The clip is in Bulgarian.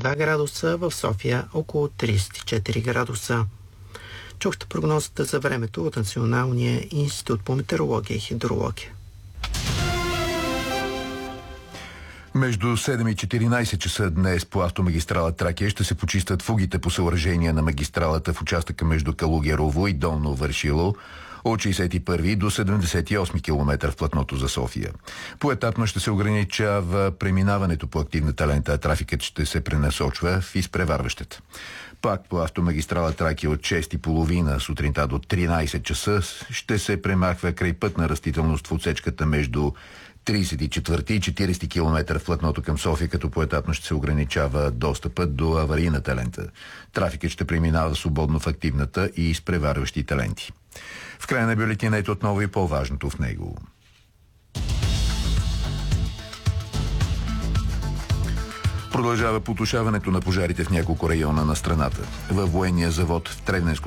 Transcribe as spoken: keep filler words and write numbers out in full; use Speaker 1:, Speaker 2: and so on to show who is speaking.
Speaker 1: два градуса, в София около тридесет и четири градуса. Чухте прогнозата за времето от Националния институт по метеорология и хидрология.
Speaker 2: Между седем и четиринайсет часа днес по автомагистрала Тракия ще се почистят фугите по съоръжения на магистралата в участъка между Калугерово и Долно Вършило от шейсет и първи до седемдесет и осми километър в платното за София. Поетапно ще се ограничава преминаването по активната лента, а трафикът ще се пренасочва в изпреварващата. Пак по автомагистрала Тракия от шест и половина сутринта до тринайсет часа ще се премахва крайпътна растителност в отсечката между тридесет и четвърти и четирийсети километър в платното към София, като поетапно ще се ограничава достъпът до аварийната лента. Трафикът ще преминава свободно в активната и изпреварващите ленти. В края на бюлетина отново и по-важното в него. Продължава потушаването на пожарите в няколко района на страната. Във военния завод в Тревненско